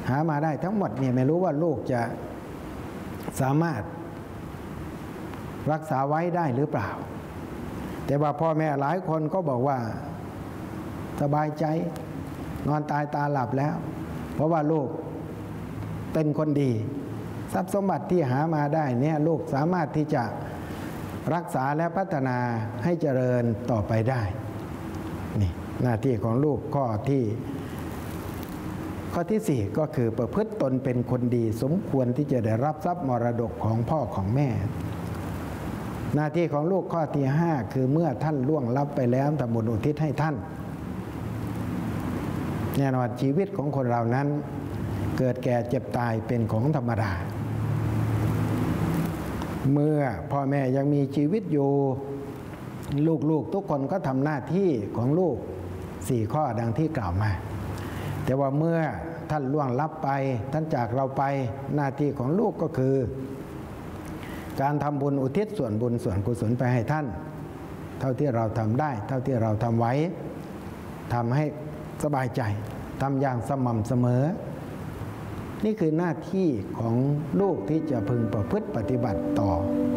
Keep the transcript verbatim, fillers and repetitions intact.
หามาได้ทั้งหมดเนี่ยไม่รู้ว่าลูกจะสามารถรักษาไว้ได้หรือเปล่าแต่ว่าพ่อแม่หลายคนก็บอกว่าสบายใจนอนตายตาหลับแล้วเพราะว่าลูกเป็นคนดีทรัพย์สมบัติที่หามาได้เนี่ยลูกสามารถที่จะรักษาและพัฒนาให้เจริญต่อไปได้นี่หน้าที่ของลูกข้อที่ข้อที่สี่ก็คือประพฤติตนเป็นคนดีสมควรที่จะได้รับทรัพย์มรดกของพ่อของแม่หน้าที่ของลูกข้อที่ห้าคือเมื่อท่านล่วงลับไปแล้วทำบุญอุทิศให้ท่านแน่นอนชีวิตของคนเรานั้นเกิดแก่เจ็บตายเป็นของธรรมดาเมื่อพ่อแม่ยังมีชีวิตอยู่ลูกๆทุกคนก็ทำหน้าที่ของลูกสี่ข้อดังที่กล่าวมาแต่ว่าเมื่อท่านล่วงลับไปท่านจากเราไปหน้าที่ของลูกก็คือการทำบุญอุทิศส่วนบุญส่วนกุศลไปให้ท่านเท่าที่เราทำได้เท่าที่เราทำไว้ทำให้สบายใจทำอย่างสม่ำเสมอนี่คือหน้าที่ของลูกที่จะพึงประพฤติปฏิบัติต่อ